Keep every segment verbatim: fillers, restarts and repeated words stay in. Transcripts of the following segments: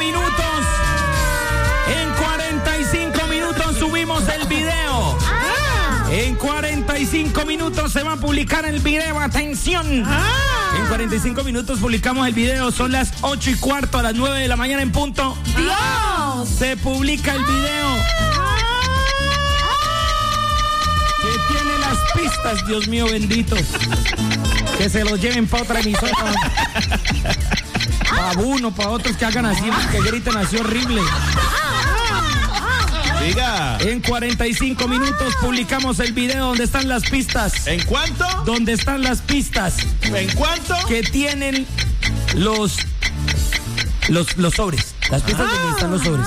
minutos. En cuarenta y cinco minutos subimos el video. En cuarenta y cinco minutos se va a publicar el video. ¡Atención! En cuarenta y cinco minutos publicamos el video. Son las ocho y cuarto, a las nueve de la mañana en punto. ¡Dios! Se publica el video. Que tiene las pistas, Dios mío bendito. Que se lo lleven para otra emisora. Para uno, para otros que hagan así, que griten así horrible. Diga. En cuarenta y cinco minutos publicamos el video donde están las pistas. ¿En cuánto? Donde están las pistas. ¿En cuánto? Que tienen los los, los sobres. Las pistas ah. donde están los sobres.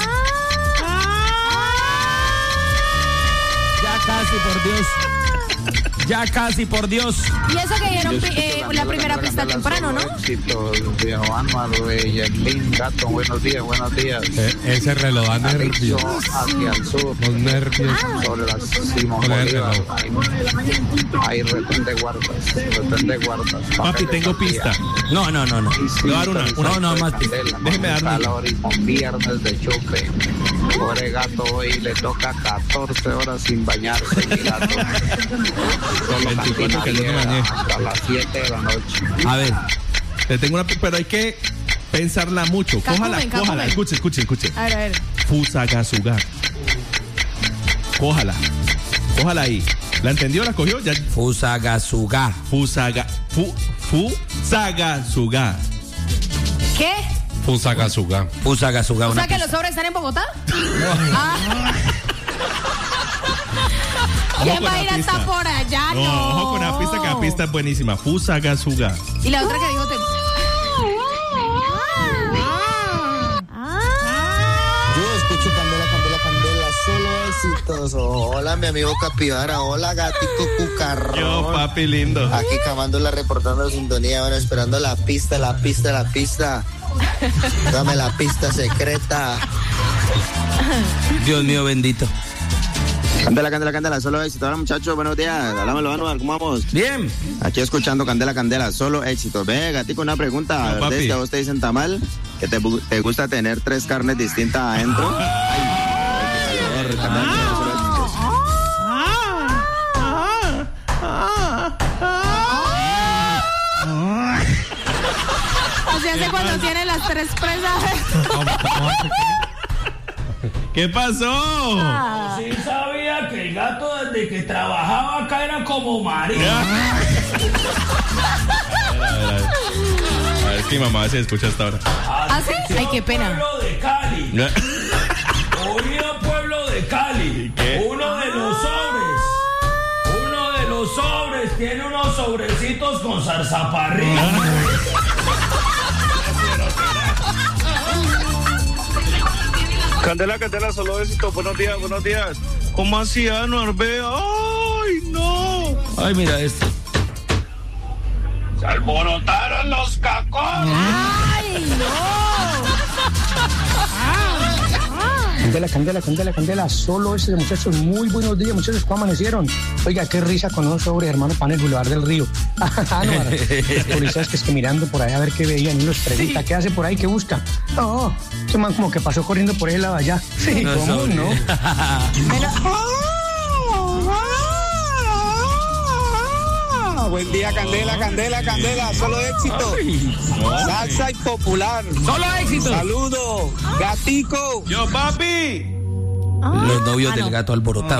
Ya casi, por Dios. Ya casi, por Dios. Y eso que dieron eh, la primera pista temprano, ¿no? Éxitos, viejo Anuar, Yerlin, Gato, buenos días, buenos días. Eh, ese reloj da nervios. Hacia el sur. Los nervios. Sobre las Simón Bolívar. Hay retén de guardas, retén de guardas. Papi, tengo pista. No, no, no, no. Le voy a dar una. una no, no, más pista. Déjeme dar una. Calor y con viernes de chupe. Pobre Gato, hoy le toca catorce horas sin bañarse. Mi Gato. veinticuatro que yo no bañé. Hasta las siete de la noche. A ver. Le tengo una, pero hay que pensarla mucho. Cójala, Cacumen, cójala. cacumen. Escuche, escuche, escuche. A ver, a ver. Fusagasuga. Cójala. Cójala ahí. ¿La entendió? ¿La cogió? Ya. Fusagasuga. Fusaga. Fu, Fusagasuga. ¿Qué? Fusagasuga. Fusagasuga. O Una sea que pista. los sobres están en Bogotá. Ah. ¿Quién va a ir hasta por allá? No, No. ojo con la pista, que la pista es buenísima. Fusagasuga. Y la otra que dijo te... Yo escucho Candela, Candela, Candela, solo éxitos. Hola, mi amigo Capibara. Hola, gatico cucarrón. Yo, papi lindo. Aquí Camándola reportando sintonía, bueno, esperando la pista, la pista, la pista. Dame la pista secreta. Dios mío bendito. Candela, Candela, Candela, solo éxito. Hola, muchachos, buenos días. Háblamelo, Anuar, ¿cómo vamos? Bien. Aquí escuchando Candela, Candela, solo éxito. Ve, gatico, una pregunta. No, papi. ¿Verdad que a vos te dicen tamal? ¿Que te, te gusta tener tres carnes distintas adentro? Ay, qué calor, Candela, solo éxitos. Así hace cuando tiene las tres presas. ¿Qué pasó? Sí sabía que el gato desde que trabajaba acá era como marido. A ver, a ver, a ver. A ver si mamá se escucha hasta ahora. ¿Ah, sí? Ay, qué pena. Pueblo de Cali. Oído pueblo de Cali. ¿Qué? Uno de los sobres. Uno de los sobres tiene unos sobrecitos con zarzaparrilla. Candela, Candela, solo éxito. Buenos días, buenos días. ¿Cómo así, Anuar? Ve, ¡ay, no! Ay, mira este. Se alborotaron los cacones. ¡Ay, no! Candela, Candela, Candela, Candela, solo ese muchachos, muy buenos días, muchachos, ¿cómo amanecieron? Oiga, qué risa con unos sobres, hermano, pan el Boulevard del Río. Ah, no, los policías que es que mirando por ahí a ver qué veían y nos pregunta, ¿qué hace por ahí, qué busca? No, ese man como que pasó corriendo por ese lado allá. Sí, No, ¿cómo sobre. no? Buen día, Candela, Candela, Candela, solo éxito. Salsa y popular. Solo éxito. Saludo, gatico. Yo, papi. Los novios Ah, del no. gato alborotado.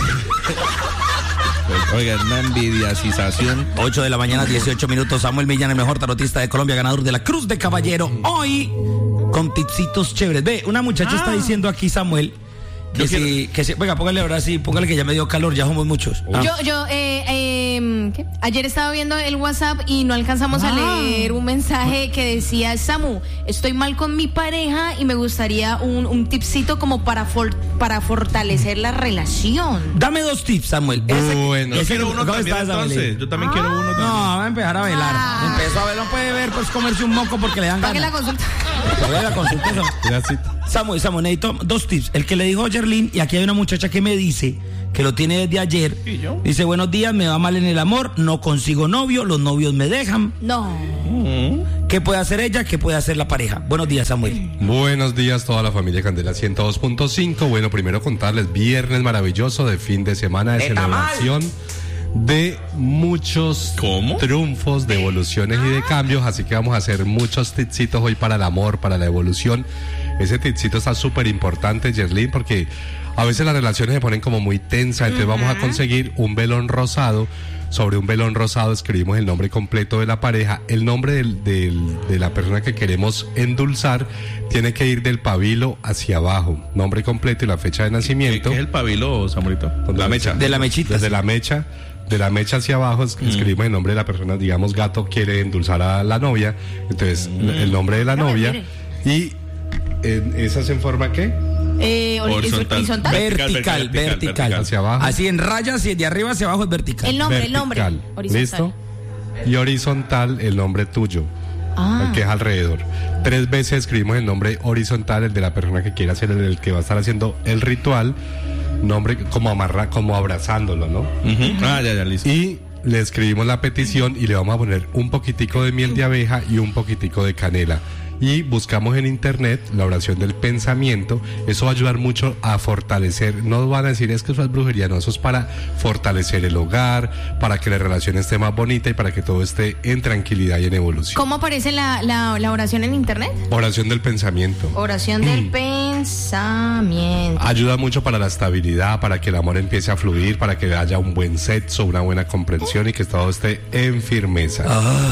Oiga, una envidiasización. ocho de la mañana, dieciocho minutos. Samuel Millán, el mejor tarotista de Colombia, ganador de la Cruz de Caballero. Hoy, con tipsitos chéveres. Ve, una muchacha está diciendo aquí, Samuel, que Yo si, quiero- que si, venga, póngale ahora sí, póngale que ya me dio calor, ya somos muchos. Ah. Yo, yo, eh, eh, ¿qué? Ayer estaba viendo el WhatsApp y no alcanzamos a leer un mensaje que decía: Samu, estoy mal con mi pareja y me gustaría un, un tipcito como para for- para fortalecer la relación. Dame dos tips, Samuel. Ese- Bueno. Yo ese- quiero uno ¿cómo también, estás, Samuel? entonces. Yo también quiero uno también. No, va a empezar a velar. Ah. Empezó a ver, no puede ver, pues comerse un moco porque le dan ¿Para qué la ganas. consulta? Todavía la consulta, Samuel. Ya sí. Samuel, Samuel, necesito dos tips. El que le dijo Yerlin, y aquí hay una muchacha que me dice que lo tiene desde ayer. ¿Y yo? Dice: buenos días, me va mal en el amor, no consigo novio, los novios me dejan. No. ¿Qué puede hacer ella? ¿Qué puede hacer la pareja? Buenos días, Samuel. Buenos días, toda la familia Candela ciento dos punto cinco. Bueno, primero contarles, viernes maravilloso de fin de semana de ¡De celebración de muchos ¿Cómo? triunfos, de evoluciones y de cambios. Así que vamos a hacer muchos tipsitos hoy para el amor, para la evolución. Ese tipsito está súper importante, Yerlin, porque a veces las relaciones se ponen como muy tensas. Entonces uh-huh. vamos a conseguir un velón rosado. Sobre un velón rosado escribimos el nombre completo de la pareja. El nombre del, del, de la persona que queremos endulzar tiene que ir del pabilo hacia abajo. Nombre completo y la fecha de nacimiento. ¿Qué, qué es el pabilo, Samuelito? La mecha. De la mechita. Desde la mecha. De la mecha hacia abajo es- escribimos el nombre de la persona. Digamos, Gato quiere endulzar a la novia. Entonces, mm. el nombre de la No, novia. mire. Y eh, ¿esa se en forma qué? Eh, hor- Horizontal. horizontal. Vertical, vertical, vertical, vertical. Hacia abajo. Así en rayas y de arriba hacia abajo es vertical. El nombre, el nombre. Vertical. Horizontal. ¿Listo? Y horizontal, el nombre tuyo. Ah. El que es alrededor. Tres veces escribimos el nombre horizontal, el de la persona que quiere hacer, el, el que va a estar haciendo el ritual. Nombre como amarra, como abrazándolo, ¿no? Ujú. Ah, ya, ya, listo. Y le escribimos la petición y le vamos a poner un poquitico de miel de abeja y un poquitico de canela. Y buscamos en internet la oración del pensamiento. Eso va a ayudar mucho a fortalecer. No van a decir es que eso es brujería, no, eso es para fortalecer el hogar, para que la relación esté más bonita y para que todo esté en tranquilidad y en evolución. ¿Cómo aparece la, la, la oración en internet? Oración del pensamiento. Oración del pensamiento. Ayuda mucho para la estabilidad, para que el amor empiece a fluir, para que haya un buen sexo, una buena comprensión y que todo esté en firmeza.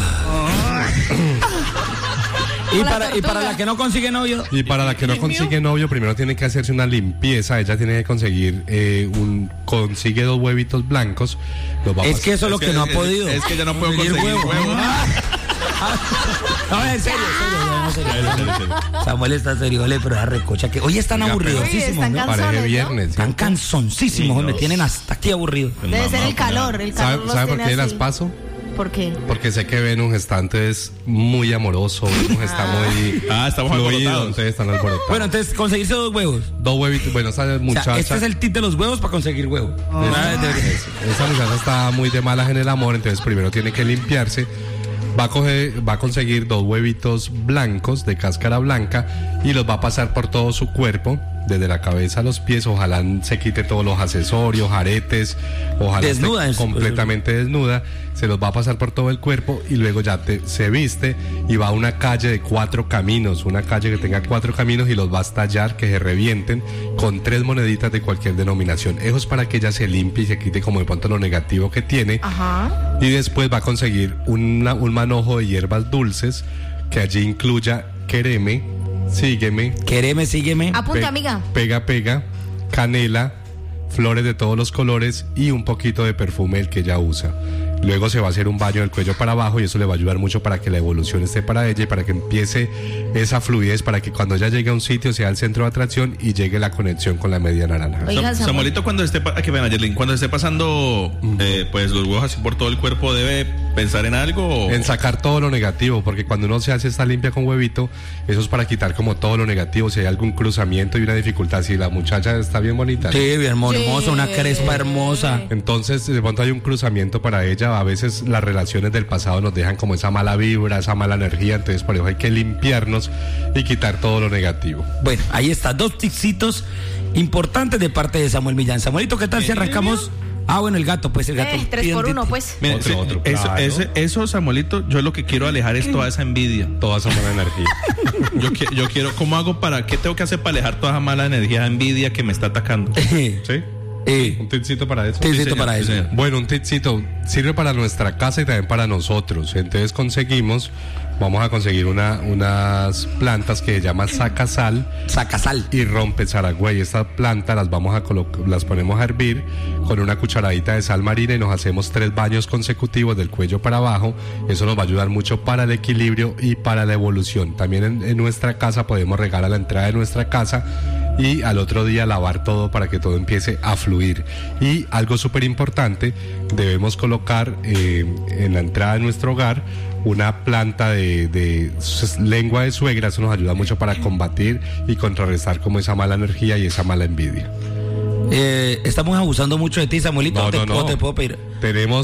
Y Una para, y tortuga. para la que no consigue novio. Y para la que no consigue novio, primero tiene que hacerse una limpieza. Ella tiene que conseguir un consigue dos huevitos blancos. Los va a Es pasar- que eso es lo que, no ha es- podido. Es que ya no puedo Conseguir conseguir huevo. huevo. No, en serio, en serio, en serio, en serio. Samuel está serio, ole, pero la recocha que hoy están Oiga, aburridosísimos, están ¿no? cansados. Parece ¿no? viernes. Están ¿sí? cansoncísimos, Sí, me no. tienen hasta aquí aburrido. Debe ser el calor. El calor ¿Sabe, los sabe por tiene qué las así. paso? ¿Por qué? Porque sé que Venus está antes muy amoroso, Venus está muy Ah, estamos fluido, alborotados. entonces están alborotados. Bueno, entonces conseguirse dos huevos. Dos huevitos, bueno, esa O muchacha, sea, este es el tip de los huevos para conseguir huevo. Ah, de- esa muchacha está muy de malas en el amor, entonces primero tiene que limpiarse. Va a, coger, va a conseguir dos huevitos blancos de cáscara blanca y los va a pasar por todo su cuerpo, desde la cabeza a los pies. Ojalá se quite todos los accesorios, aretes, ojalá Desnuda esté es- completamente desnuda. Se los va a pasar por todo el cuerpo y luego ya te, se viste y va a una calle de cuatro caminos, una calle que tenga cuatro caminos y los va a estallar, que se revienten con tres moneditas de cualquier denominación. Eso es para que ella se limpie y se quite como de pronto lo negativo que tiene. Ajá. Y después va a conseguir una- un manojo de hierbas dulces que allí incluya quereme, sígueme, Quereme, sígueme. Apunta, pe- amiga. pega, pega, canela, flores de todos los colores y un poquito de perfume el que ella usa. Luego se va a hacer un baño del cuello para abajo y eso le va a ayudar mucho para que la evolución esté para ella y para que empiece esa fluidez, para que cuando ella llegue a un sitio sea el centro de atracción y llegue la conexión con la media naranja. Oiga, Sam- Samuel. Samuelito, cuando esté, pa- ah, qué pena, Yerlin, cuando esté pasando eh, pues los huevos así por todo el cuerpo, ¿debe pensar en algo? O... En sacar todo lo negativo, porque cuando uno se hace esta limpia con huevito, eso es para quitar como todo lo negativo, si hay algún cruzamiento y una dificultad, si la muchacha está bien bonita. Sí, bien hermosa, Sí. una crespa hermosa. Entonces, de pronto hay un cruzamiento para ella. A veces las relaciones del pasado nos dejan como esa mala vibra, esa mala energía. Entonces, por eso hay que limpiarnos y quitar todo lo negativo. Bueno, ahí está, dos tipsitos importantes de parte de Samuel Millán. Samuelito, ¿qué tal si arrancamos? Ah, bueno, el gato, pues el gato. Eh, tres por uno, pues. Mira, Otro, sí, otro, eso, claro. ese- eso, Samuelito, yo lo que quiero alejar es toda esa envidia. Toda esa mala energía. Yo, qui- yo quiero, ¿cómo hago para, qué tengo que hacer para alejar toda esa mala energía, envidia que me está atacando? ¿Sí? Eh, Un tipcito para eso. tipcito señor, para sí, eso. señor. Bueno, un tipcito sirve para nuestra casa y también para nosotros. Entonces conseguimos, vamos a conseguir una, unas plantas que se llaman sacasal Saca sal. y rompe zaragüey. Estas plantas las vamos a colo- las ponemos a hervir con una cucharadita de sal marina y nos hacemos tres baños consecutivos del cuello para abajo. Eso nos va a ayudar mucho para el equilibrio y para la evolución. También en, en nuestra casa podemos regar a la entrada de nuestra casa y al otro día lavar todo para que todo empiece a fluir. Y algo súper importante, debemos colocar eh, en la entrada de nuestro hogar una planta de, de s- lengua de suegra. Eso nos ayuda mucho para combatir y contrarrestar como esa mala energía y esa mala envidia. Eh, estamos abusando mucho de ti, Samuelito. No, ¿O te, no, no. o te puedo pedir? Tenemos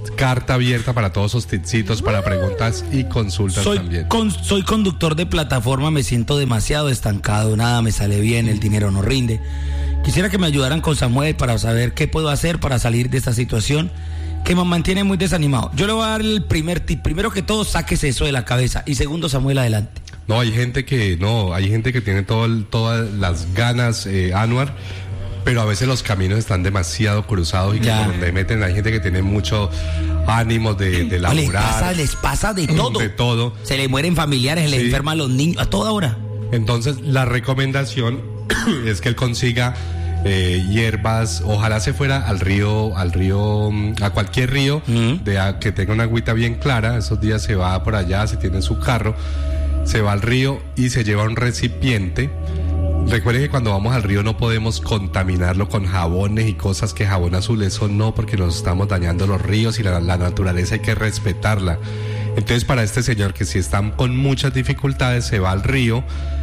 carta abierta para todos sus tipsitos, para preguntas y consultas Soy, también. con, soy conductor de plataforma, me siento demasiado estancado, nada me sale bien, el dinero no rinde. Quisiera que me ayudaran con Samuel para saber qué puedo hacer para salir de esta situación que me mantiene muy desanimado. Yo le voy a dar el primer tip. Primero que todo, sáquese eso de la cabeza. Y segundo, Samuel, adelante. No, hay gente que no, hay gente que tiene todo el- todas las ganas, eh, Anuar, pero a veces los caminos están demasiado cruzados y que Ya. por donde meten hay gente que tiene mucho ánimo de, de No, les laburar. pasa, les pasa de todo. De todo. Se le mueren familiares, se le Sí. enferman los niños, a toda hora. Entonces, la recomendación es que él consiga eh, hierbas, ojalá se fuera al río, al río, mm, a cualquier río Mm. de a- que tenga una agüita bien clara. Esos días se va por allá, si tiene su carro, se va al río y se lleva un recipiente. Recuerden que cuando vamos al río no podemos contaminarlo con jabones y cosas que jabón azul, eso no, porque nos estamos dañando los ríos y la, la naturaleza hay que respetarla. Entonces, para este señor que si están con muchas dificultades, se va al río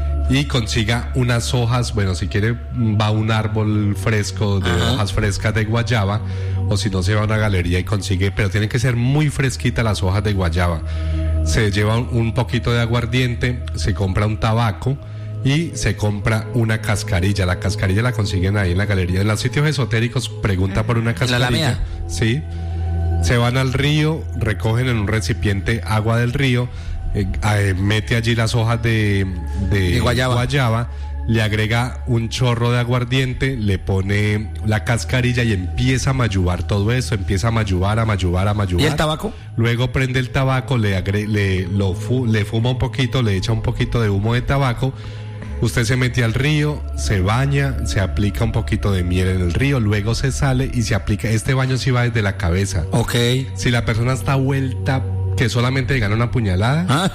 y consiga unas hojas, bueno, si quiere va a un árbol fresco de Ajá. hojas frescas de guayaba, o si no se va a una galería y consigue, pero tienen que ser muy fresquitas las hojas de guayaba. Se lleva un, un poquito de aguardiente, se compra un tabaco y se compra una cascarilla. La cascarilla la consiguen ahí en la galería. En los sitios esotéricos pregunta por una la cascarilla. Alameda? Sí. Se van al río, recogen en un recipiente agua del río, eh, eh, mete allí las hojas de, de De guayaba. guayaba, le agrega un chorro de aguardiente, le pone la cascarilla y empieza a mayubar todo eso, empieza a mayubar, a mayubar, a mayubar. ¿Y el tabaco? Luego prende el tabaco, le, agre- le, lo fu- le fuma un poquito, le echa un poquito de humo de tabaco. Usted se mete al río, se baña, se aplica un poquito de miel en el río, luego se sale y se aplica. Este baño sí va desde la cabeza. Ok. Si la persona está vuelta, que solamente le gana una puñalada,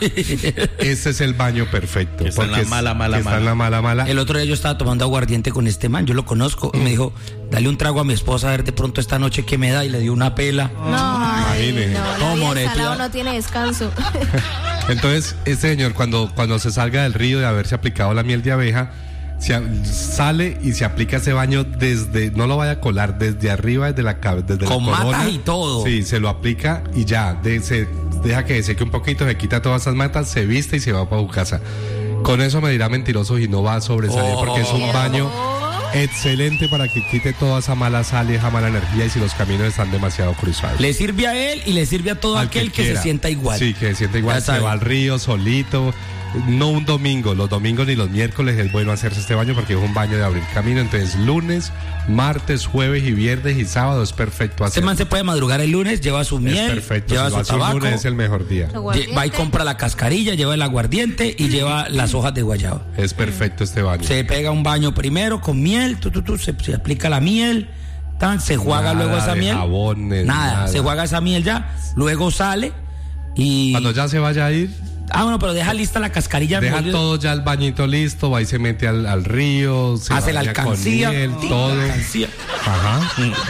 ese es el baño perfecto. Que está en la porque es- mala, mala, que está mala. en la mala, mala. El otro día yo estaba tomando aguardiente con este man, yo lo conozco, y me dijo, dale un trago a mi esposa a ver de pronto esta noche qué me da, y le dio una pela. No, ay, Imagine. no, la No, vida Moretti, del salado ya. no tiene descanso. Entonces, este señor, cuando, cuando se salga del río de haberse aplicado la miel de abeja, se a- sale y se aplica ese baño desde, no lo vaya a colar, desde arriba, desde la cabeza, desde Con la corona. matas y todo. Sí, se lo aplica y ya, de- se deja que seque un poquito, se quita todas esas matas, se viste y se va para su casa. Con eso me dirá mentiroso y no va a sobresalir Oh. porque es un baño excelente para que quite toda esa mala sal y esa mala energía y si los caminos están demasiado cruzados. Le sirve a él y le sirve a todo Al aquel que, quiera. se sienta igual. Sí, que se sienta igual. Ya Se sabe. va al río solito. No un domingo, los domingos ni los miércoles es bueno hacerse este baño porque es un baño de abrir camino. Entonces, lunes, martes, jueves y viernes y sábado es perfecto Este hacer. man se puede madrugar el lunes, lleva su Es miel, perfecto. lleva Si lo su hace un tabaco, lunes es el mejor día. lle- va y compra la cascarilla, lleva el aguardiente y lleva las hojas de guayaba. Es perfecto este baño. Se pega un baño primero con miel, tu, tu, tu, se, se aplica la miel, tan, se juega Nada luego esa de miel. jabones, nada, nada. se juega esa miel ya, luego sale y... Cuando ya se vaya a ir, Ah, bueno, pero deja lista la cascarilla. deja molido. todo ya el bañito listo, va y se mete al, al río, se Hace la baña con alcancía. miel, sí, todo. la alcancía. Ajá.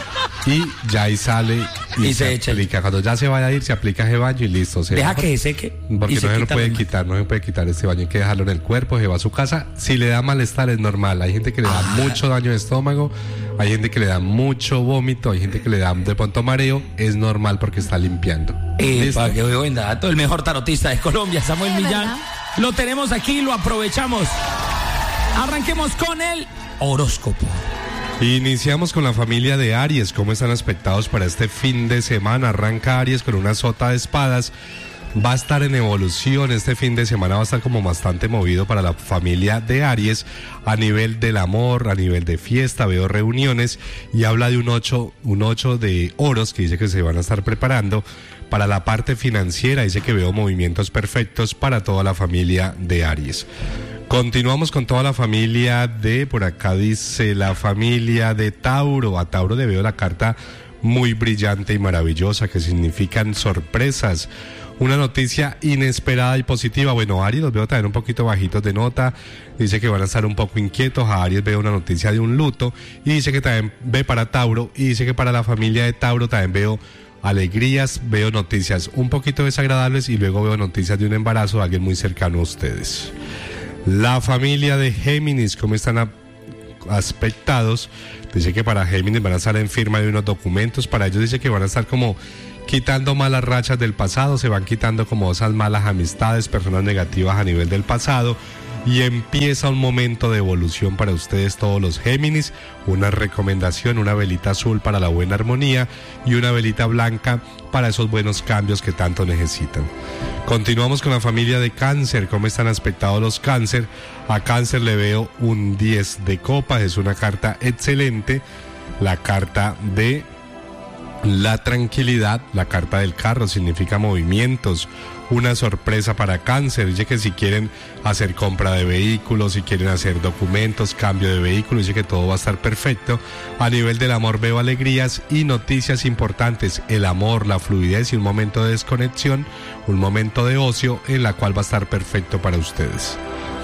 Y ya ahí sale y, Y se, se echa. aplica. Cuando ya se vaya a ir, se aplica ese baño y listo. Se Deja va. que se seque. Porque y no se se lo quita puede la- quitar, no se puede quitar este baño, hay que dejarlo en el cuerpo, se va a su casa. Si le da malestar es normal, hay gente que le da Ah. mucho daño de estómago, hay gente que le da mucho vómito, hay gente que le da de pronto mareo, es normal porque está limpiando. Eh, ¿Listo? para que buen dato, el mejor tarotista de Colombia, Samuel Es Millán. verdad. Lo tenemos aquí, lo aprovechamos. Arranquemos con el horóscopo. Iniciamos con la familia de Aries. ¿Cómo están expectados para este fin de semana? Arranca Aries con una sota de espadas. Va a estar en evolución. Este fin de semana va a estar como bastante movido para la familia de Aries a nivel del amor, a nivel de fiesta. Veo reuniones y habla de un ocho, un ocho de oros que dice que se van a estar preparando. Para la parte financiera dice que veo movimientos perfectos para toda la familia de Aries. Continuamos con toda la familia de, por acá dice la familia de Tauro. A Tauro le veo la carta muy brillante y maravillosa que significan sorpresas. Una noticia inesperada y positiva. Bueno, Aries los veo también un poquito bajitos de nota. Dice que van a estar un poco inquietos. A Aries veo una noticia de un luto. Y dice que también ve para Tauro. Y dice que para la familia de Tauro también veo alegrías, veo noticias un poquito desagradables y luego veo noticias de un embarazo de alguien muy cercano a ustedes. La familia de Géminis, ¿cómo están a- aspectados? Dice que para Géminis van a estar en firma de unos documentos. Para ellos dice que van a estar como quitando malas rachas del pasado, se van quitando como esas malas amistades, personas negativas a nivel del pasado, y empieza un momento de evolución para ustedes todos los Géminis. Una recomendación, una velita azul para la buena armonía y una velita blanca para esos buenos cambios que tanto necesitan. Continuamos con la familia de Cáncer. ¿Cómo están aspectados los Cáncer? A Cáncer le veo un diez de copas, es una carta excelente, la carta de la tranquilidad, la carta del carro, significa movimientos, una sorpresa para Cáncer. Dice que si quieren hacer compra de vehículos, si quieren hacer documentos, cambio de vehículo, dice que todo va a estar perfecto. A nivel del amor veo alegrías y noticias importantes, el amor, la fluidez y un momento de desconexión, un momento de ocio en la cual va a estar perfecto para ustedes.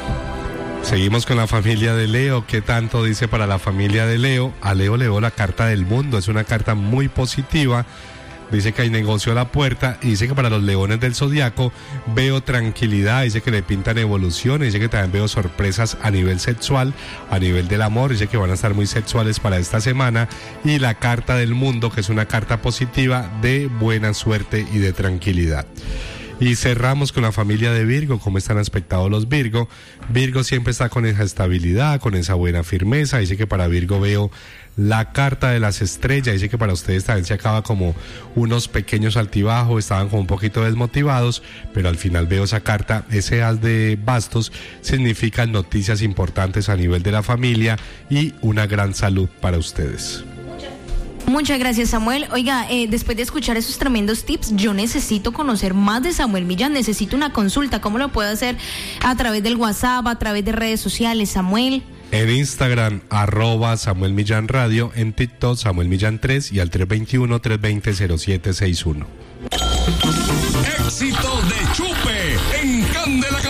Seguimos con la familia de Leo. ¿Qué tanto dice para la familia de Leo? A Leo le veo la carta del mundo, es una carta muy positiva. Dice que hay negocio a la puerta y dice que para los leones del zodiaco veo tranquilidad, dice que le pintan evolución, dice que también veo sorpresas a nivel sexual, a nivel del amor, dice que van a estar muy sexuales para esta semana, y la carta del mundo, que es una carta positiva de buena suerte y de tranquilidad. Y cerramos con la familia de Virgo. ¿Cómo están aspectados los Virgo? Virgo siempre está con esa estabilidad, con esa buena firmeza. Dice que para Virgo veo la carta de las estrellas. Dice que para ustedes también se acaba como unos pequeños altibajos, estaban como un poquito desmotivados, pero al final veo esa carta, ese as de bastos, significan noticias importantes a nivel de la familia y una gran salud para ustedes. Muchas gracias, Samuel. Oiga, eh, después de escuchar esos tremendos tips, yo necesito conocer más de Samuel Millán, necesito una consulta. ¿Cómo lo puedo hacer? A través del WhatsApp, a través de redes sociales, Samuel. En Instagram, arroba Samuel Millán Radio, en TikTok, Samuel Millán tres y al tres dos uno, tres dos cero, cero siete seis uno. Éxito de Chupe en Candela.